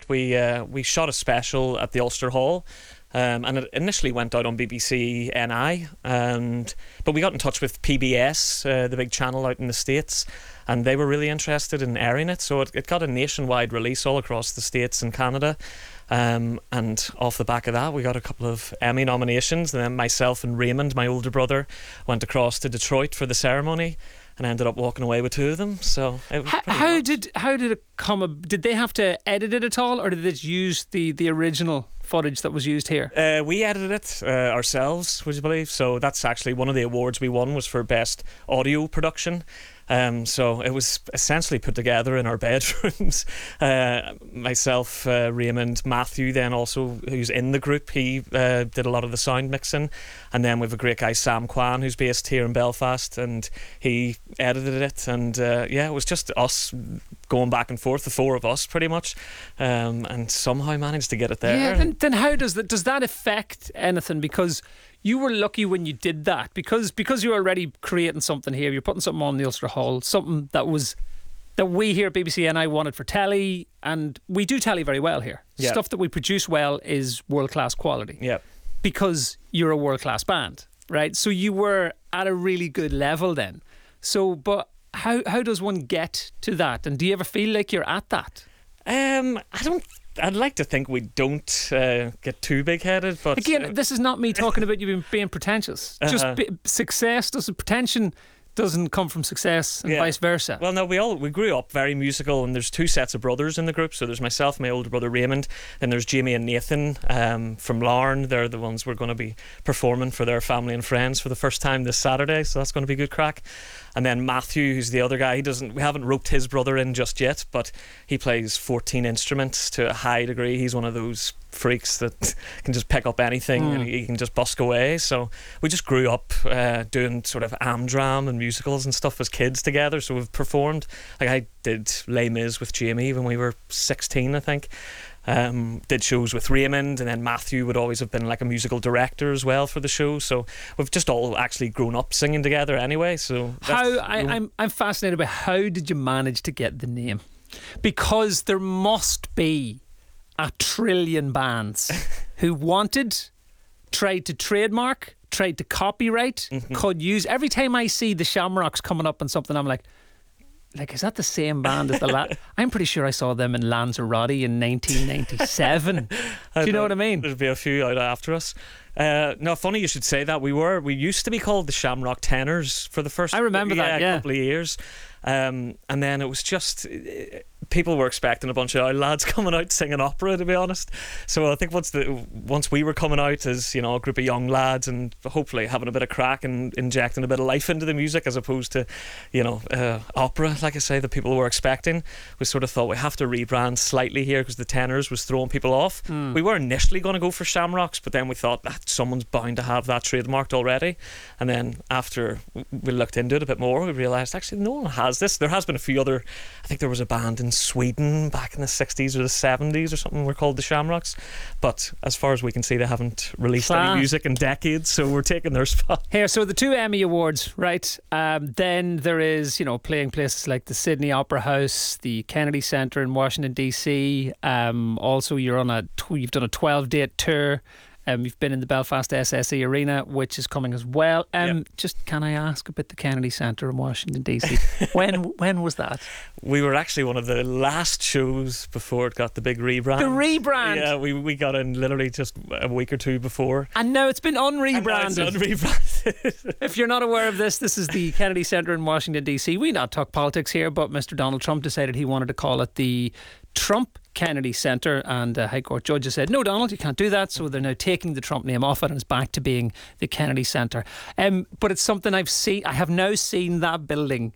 We shot a special at the Ulster Hall. And it initially went out on BBC NI, but we got in touch with PBS, the big channel out in the States, and they were really interested in airing it, so it got a nationwide release all across the States and Canada. And off the back of that, we got a couple of Emmy nominations, and then myself and Raymond, my older brother, went across to Detroit for the ceremony and ended up walking away with 2 of them. So it was how did it come? Did they have to edit it at all, or did they just use the original footage that was used here? We edited it ourselves, would you believe? So that's actually one of the awards we won, was for best audio production. So it was essentially put together in our bedrooms. Myself, Raymond, Matthew, then also, who's in the group, he did a lot of the sound mixing, and then we have a great guy, Sam Kwan, who's based here in Belfast, and he edited it. And it was just us going back and forth, the 4 of us pretty much, and somehow managed to get it there. Yeah, then how does that affect anything? Because you were lucky when you did that, because you're already creating something here. You're putting something on the Ulster Hall, something that we here at BBC and I wanted for telly, and we do telly very well here. Yeah. Stuff that we produce well is world class quality. Yeah, because you're a world class band, right? So you were at a really good level then. So, but how does one get to that? And do you ever feel like you're at that? I'd like to think we don't get too big-headed, but again, this is not me talking about you being pretentious. Just success pretension doesn't come from success, and vice versa. Well, no, we grew up very musical, and there's 2 sets of brothers in the group. So there's myself, my older brother Raymond, and there's Jamie and Nathan from Larne. They're the ones we're going to be performing for their family and friends for the first time this Saturday, so that's going to be good crack. And then Matthew, who's the other guy, we haven't roped his brother in just yet, but he plays 14 instruments to a high degree. He's one of those freaks that can just pick up anything and he can just busk away. So we just grew up doing sort of Amdram and musicals and stuff as kids together. So we've performed, like I did Les Mis with Jamie when we were 16, I think. Did shows with Raymond, and then Matthew would always have been like a musical director as well for the show. So we've just all actually grown up singing together anyway. So I'm fascinated by how did you manage to get the name? Because there must be a trillion bands who tried to trademark, tried to copyright, could use. Every time I see the Shamrocks coming up on something, I'm like, is that the same band as the I'm pretty sure I saw them in Lanzarote in 1997. Do you know what I mean? There'll be a few out after us. No, funny you should say that. We used to be called the Shamrock Tenors for the first. I remember that. Yeah, a couple of years. And then it was just people were expecting a bunch of old lads coming out singing opera, to be honest. So I think once we were coming out as, you know, a group of young lads and hopefully having a bit of crack and injecting a bit of life into the music as opposed to, you know, opera, like I say, that people were expecting, we sort of thought we have to rebrand slightly here because the Tenors was throwing people off. We were initially going to go for Shamrocks, but then we thought that someone's bound to have that trademarked already. And then after we looked into it a bit more, we realised actually no one has this. There has been a few other, I think there was a band in Sweden back in the 60s or the 70s or something were called the Shamrocks, but as far as we can see they haven't released any music in decades, so we're taking their spot here. So the 2 Emmy Awards, right? Then there is, you know, playing places like the Sydney Opera House, the Kennedy Centre in Washington DC. Also you've done a 12-date tour. You've been in the Belfast SSE Arena, which is coming as well. Just can I ask about the Kennedy Centre in Washington DC? When was that? We were actually one of the last shows before it got the big rebrand. The rebrand? Yeah, we got in literally just a week or 2 before. And now it's been unrebranded. If you're not aware of this is the Kennedy Centre in Washington DC. We not talk politics here, but Mr. Donald Trump decided he wanted to call it the Trump Kennedy Centre, and High Court judges said, no, Donald, you can't do that. So they're now taking the Trump name off it and it's back to being the Kennedy Centre. But it's something I've seen. I have now seen that building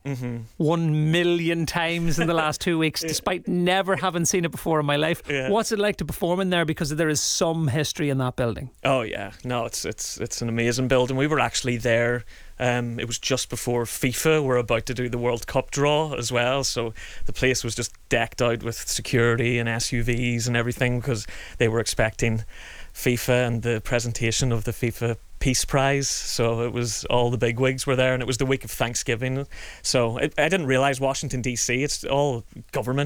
1 million times in the last 2 weeks, despite never having seen it before in my life. What's it like to perform in there? Because there is some history in that building. Oh yeah, no, it's an amazing building. We were actually there. It was just before FIFA were about to do the World Cup draw as well, so the place was just decked out with security and SUVs and everything because they were expecting FIFA and the presentation of the FIFA Peace Prize. So it was all the big wigs were there, and it was the week of Thanksgiving. So I didn't realise Washington DC, it's all government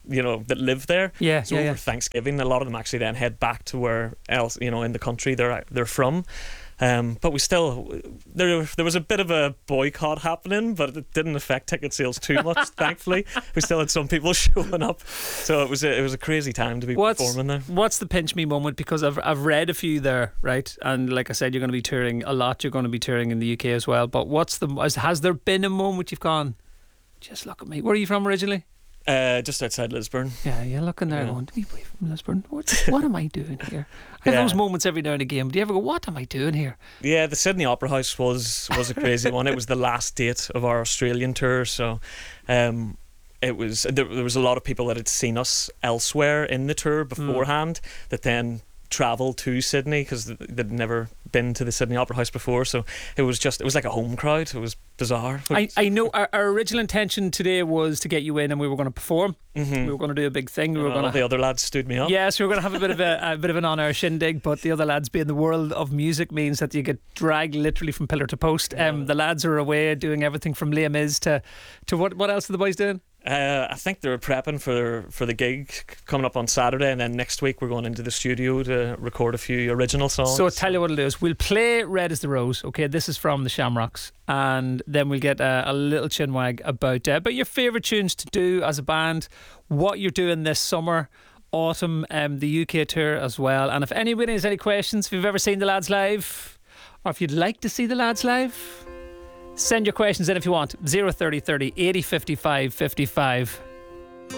that live there. So over yeah. Thanksgiving, a lot of them actually then head back to where else, in the country they're from. But we still, there was a bit of a boycott happening, but it didn't affect ticket sales too much. Thankfully, we still had some people showing up, so it was a crazy time to be performing there. What's the pinch me moment? Because I've read a few there, right? And like I said, you're going to be touring a lot. You're going to be touring in the UK as well. But has there been a moment you've gone, just look at me? Where are you from originally? Just outside Lisburn. Yeah, you're looking there going, to be away from Lisburn. What am I doing here? I have those moments every now and again. But do you ever go, what am I doing here? Yeah, the Sydney Opera House was a crazy one. It was the last date of our Australian tour, so there was a lot of people that had seen us elsewhere in the tour beforehand that then travelled to Sydney because they'd never been to the Sydney Opera House before, so it was like a home crowd. It was bizarre. I know our original intention today was to get you in and we were going to perform. We were going to do a big thing. All the other lads stood me up. Yes, we were going to have a bit of an on-air shindig, but the other lads being the world of music means that you get dragged literally from pillar to post. The lads are away doing everything from Les Mis to what else are the boys doing? I think they're prepping for the gig coming up on Saturday, and then next week we're going into the studio to record a few original songs. So I'll tell you what it'll do is we'll play Red as the Rose. Okay, this is from the Shamrocks, and then we'll get a little chinwag about your favourite tunes to do as a band, what you're doing this summer, autumn, the UK tour as well. And if anybody has any questions, if you've ever seen the lads live, or if you'd like to see the lads live, send your questions in if you want. 030 30 80 55 55.